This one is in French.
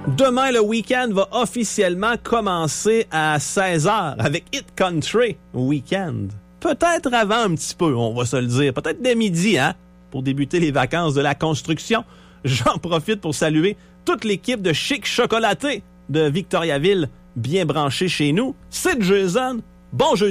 Demain, le week-end va officiellement commencer à 16h avec Hit Country Weekend. Peut-être avant un petit peu, on va se le dire. Peut-être dès midi, hein, pour débuter les vacances de la construction. J'en profite pour saluer toute l'équipe de Chic Chocolaté de Victoriaville, bien branchée chez nous. C'est Jason. Bon jeudi.